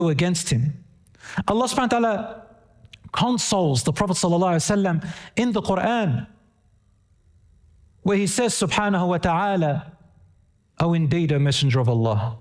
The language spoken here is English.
against him. Allah subhanahu wa ta'ala consoles the Prophet sallallahu alaihi wasallam in the Quran, where he says subhanahu wa ta'ala, "Oh, indeed, O Messenger of Allah,